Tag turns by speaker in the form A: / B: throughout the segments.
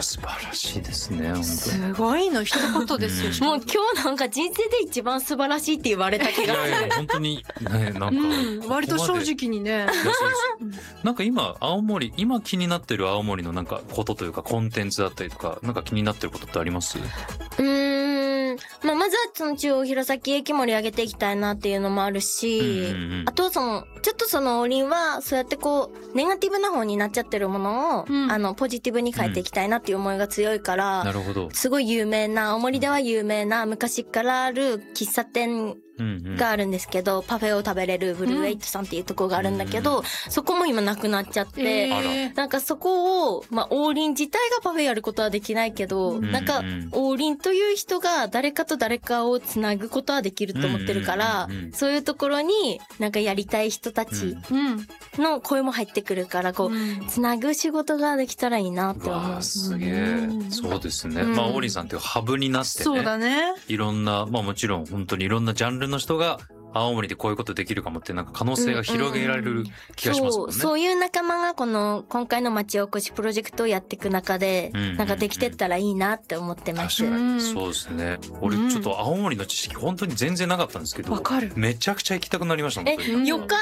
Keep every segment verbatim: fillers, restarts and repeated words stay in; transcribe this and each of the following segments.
A: や素晴らしいですね本当に。
B: すごいの一言ですよ、
C: もう今日なんか人生で一番素晴らしいって言われた気がする。
A: いやいや本当にねなんか、
B: うん、割と正直にね。
A: いやそうですなんか今青森今気になってる青森のなんかことというかコンテンツだったりとかなんか気になってることってあります？
C: うーん、まあ、まずはその中央弘前駅盛り上げていきたいなっていうのもあるし、
A: うんうんうん、
C: あとそのちょっとその王林はそうやってこうネガティブな方になっちゃってるものを、うん、あのポジティブに変えていきたいなっていう思いが強いから、うん、
A: なるほど。
C: すごい有名な青森では有名な昔からある喫茶店があるんですけど、うんうん、パフェを食べれるブルーエイトさんっていうところがあるんだけど、うん、そこも今なくなっちゃって、えー、なんかそこを、まあ、王林自体がパフェやることはできないけど、うん、なんか王林という人が誰かと誰かをつなぐことはできると思ってるから、うんうんうん、そういうところになんかやりたい人たちの声も入ってくるからこう、うん、つなぐ仕事ができたらいいなって思う。
A: すげえ、うん、そうですね、うん、まあ王林さんっていうハブになってね、
B: そうだね、
A: いろんなまあもちろん本当にいろんなジャンルの人が青森でこういうことできるかもってなんか可能性が広げられる気がしますもんね。
C: そう、そういう仲間がこの今回の町おこしプロジェクトをやっていく中で、うんうんうん、なんかできてったらいいなって思ってます。
A: 確かにそうですね。俺ちょっと青森の知識本当に全然なかったんですけど、
B: わかる。
A: めちゃくちゃ行きたくなりました。
C: え、よかった。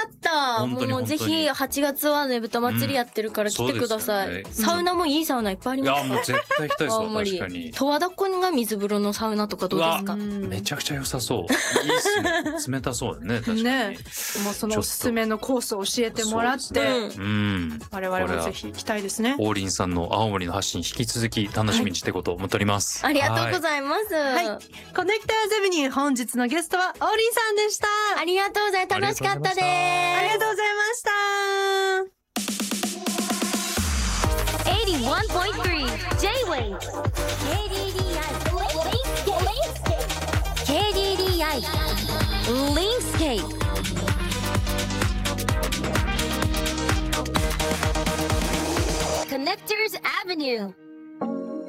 C: もうぜひはちがつはねぶた祭りやってるから来てください。うんね、サウナもいいサウナいっぱいありますから。
A: いやもう絶対行きたいですわ。確かに。
C: 十和田湖が水風呂のサウナとかどうですか？
A: めちゃくちゃ良さそう。いいっすね。冷たそうだね。確かに。ね、
B: もうそのおすすめのコースを教えてもらって、うん、我々もぜひ行きたいですね。
A: 王林さんの青森の発信引き続き楽しみにしていこうと思っております、
C: はい、ありがとうございます、
B: はい、コネクターズアベニュー本日のゲストは王林さんでした。
C: ありがとうございます。楽しかったです。あ
B: りがとうございました。
D: はちじゅういってんさん J-Wave ケーディーディーアイ Linkscape Connectors Avenue